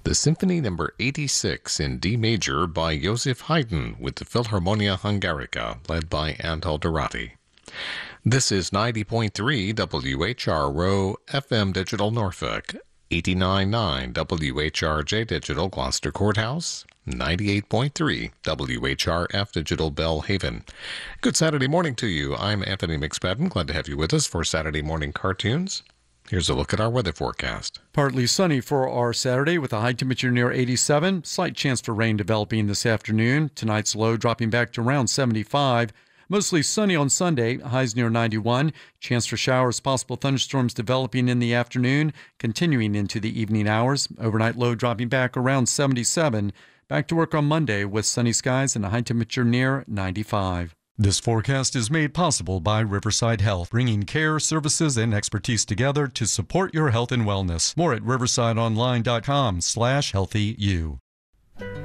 The Symphony Number 86 in D major by Joseph Haydn with the Philharmonia Hungarica, led by Antal Dorati. This is 90.3 WHRO FM Digital Norfolk, 89.9 WHRJ Digital Gloucester Courthouse, 98.3 WHRF Digital Bellhaven. Good Saturday morning to you. I'm Anthony McSpadden. Glad to have you with us for Saturday Morning Cartoons. Here's a look at our weather forecast. Partly sunny for our Saturday with a high temperature near 87. Slight chance for rain developing this afternoon. Tonight's low dropping back to around 75. Mostly sunny on Sunday, highs near 91. Chance for showers, possible thunderstorms developing in the afternoon, continuing into the evening hours. Overnight low dropping back around 77. Back to work on Monday with sunny skies and a high temperature near 95. This forecast is made possible by Riverside Health, bringing care, services, and expertise together to support your health and wellness. More at riversideonline.com/healthyu.